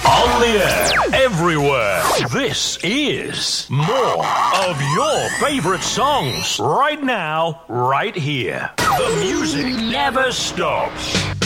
On the air, everywhere. This is more of your favorite songs. Right now, right here. The music never stops.